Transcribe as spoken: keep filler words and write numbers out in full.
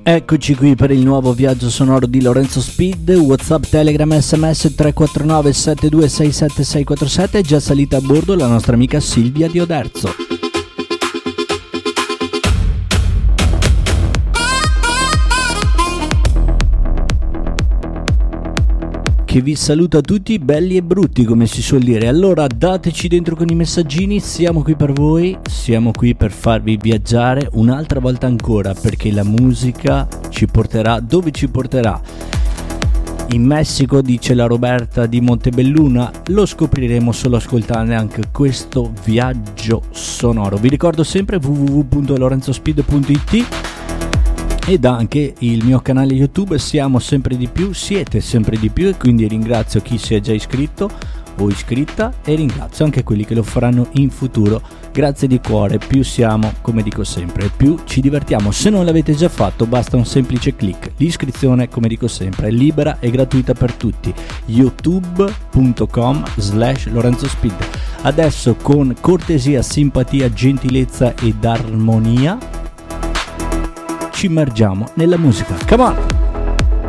Eccoci qui per il nuovo viaggio sonoro di Lorenzo Speed. WhatsApp, Telegram, sms tre quattro nove sette due sei sette sei quattro sette. È già salita a bordo la nostra amica Silvia di Oderzo. Che vi saluta tutti belli e brutti, come si suol dire. Allora dateci dentro con i messaggini, siamo qui per voi, siamo qui per farvi viaggiare un'altra volta ancora, perché la musica ci porterà dove ci porterà. In Messico, dice la Roberta di Montebelluna, lo scopriremo solo ascoltando anche questo viaggio sonoro. Vi ricordo sempre w w w punto lorenzospeed punto i t ed anche il mio canale YouTube. Siamo sempre di più, siete sempre di più, e quindi ringrazio chi si è già iscritto o iscritta e ringrazio anche quelli che lo faranno in futuro. Grazie di cuore, più siamo, come dico sempre, più ci divertiamo. Se non l'avete già fatto basta un semplice click. L'iscrizione, come dico sempre, è libera e gratuita per tutti. youtube punto com slash lorenzospeed. Adesso con cortesia, simpatia, gentilezza ed armonia ci immergiamo nella musica. Come on!